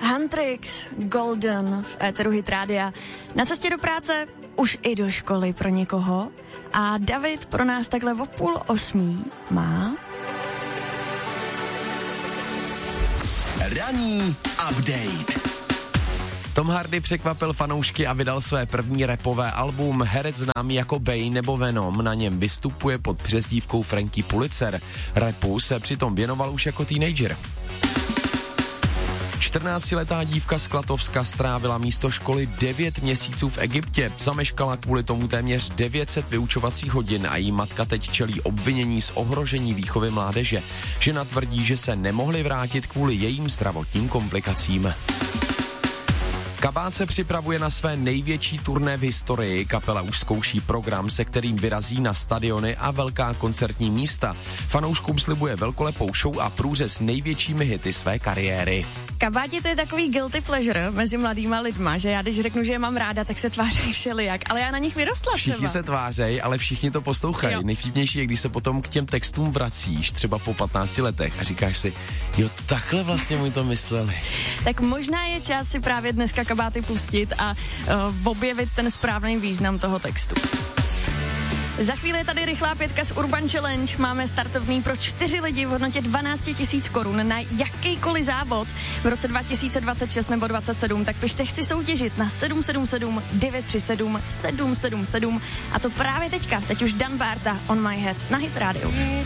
Huntrix, Golden v éteru Hit Rádia. Na cestě do práce, už i do školy pro někoho. A David pro nás takhle o 7:30 má... Ranní update. Tom Hardy překvapil fanoušky a vydal své první rapové album. Herec známý jako Bane nebo Venom na něm vystupuje pod přezdívkou Frankie Pulitzer. Rapu se přitom věnoval už jako teenager. 14letá dívka z Klatovska strávila místo školy 9 měsíců v Egyptě. Zameškala kvůli tomu téměř 900 vyučovacích hodin a její matka teď čelí obvinění z ohrožení výchovy mládeže. Žena tvrdí, že se nemohli vrátit kvůli jejím zdravotním komplikacím. Kabát se připravuje na své největší turné v historii. Kapela už zkouší program, se kterým vyrazí na stadiony a velká koncertní místa. Fanouškům slibuje velkolepou show a průřez největšími hity své kariéry. Kabáti, to je takový guilty pleasure mezi mladýma lidma, že já když řeknu, že je mám ráda, tak se tvářejí všelijak, ale já na nich vyrostla třeba. Všichni se tvářejí, ale všichni to poslouchají. Nejvtipnější je, když se potom k těm textům vracíš, třeba po 15 letech a říkáš si, jo, takhle vlastně mi to mysleli. Tak možná je čas si právě dneska Kabáty pustit a objevit ten správný význam toho textu. Za chvíli je tady rychlá 5 z Urban Challenge. Máme startovný pro 4 lidi v hodnotě 12 000 korun na jakýkoliv závod v roce 2026 nebo 2027. Tak pište, chci soutěžit na 777 937 777 a to právě teďka. Teď už Dan Barta On My Head na Hit Radio.